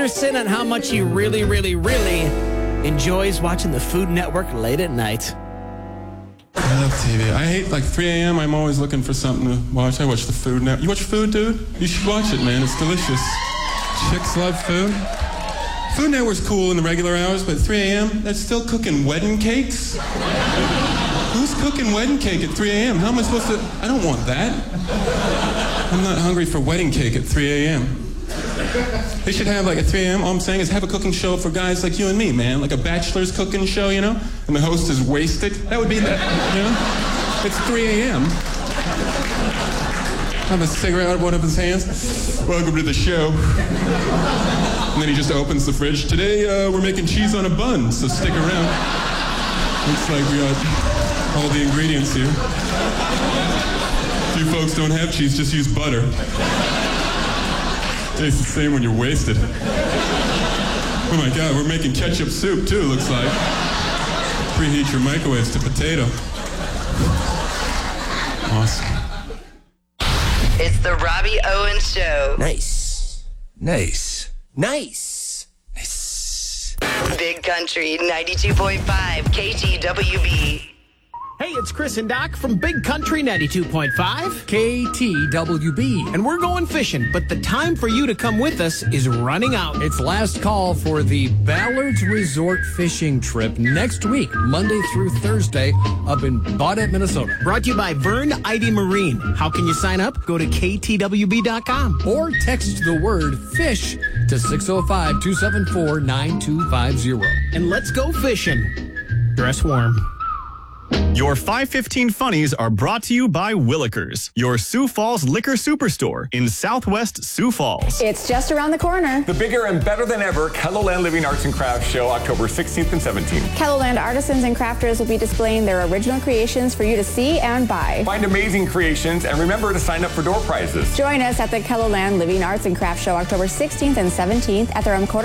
Peterson on how much he really, really, really enjoys watching the Food Network late at night. I love TV. I hate, 3 a.m., I'm always looking for something to watch. I watch the Food Network. You watch Food, dude? You should watch it, man. It's delicious. Chicks love food. Food Network's cool in the regular hours, but at 3 a.m., that's still cooking wedding cakes? Who's cooking wedding cake at 3 a.m.? How am I supposed to... I don't want that. I'm not hungry for wedding cake at 3 a.m. They should have, at 3 a.m., all I'm saying is have a cooking show for guys like you and me, man. Like a bachelor's cooking show, And the host is wasted. That would be that, It's 3 a.m. Have a cigarette out of one of his hands. Welcome to the show. And then he just opens the fridge. Today, we're making cheese on a bun, so stick around. Looks like we got all the ingredients here. If you folks don't have cheese, just use butter. Tastes the same when you're wasted. Oh my God, we're making ketchup soup too, looks like. Preheat your microwaves to potato. Awesome. It's the Robbie Owens Show. Nice. Big Country 92.5 KTWB. Hey, it's Chris and Doc from Big Country 92.5. KTWB. And we're going fishing, but the time for you to come with us is running out. It's last call for the Ballards Resort fishing trip next week, Monday through Thursday, up in Baudette, Minnesota. Brought to you by Vern ID Marine. How can you sign up? Go to ktwb.com. Or text the word FISH to 605-274-9250. And let's go fishing. Dress warm. Your 515 Funnies are brought to you by Willikers, your Sioux Falls liquor superstore in Southwest Sioux Falls. It's just around the corner. The bigger and better than ever KELOLAND Living Arts and Crafts Show, October 16th and 17th. KELOLAND artisans and crafters will be displaying their original creations for you to see and buy. Find amazing creations and remember to sign up for door prizes. Join us at the KELOLAND Living Arts and Crafts Show, October 16th and 17th at the Ramcota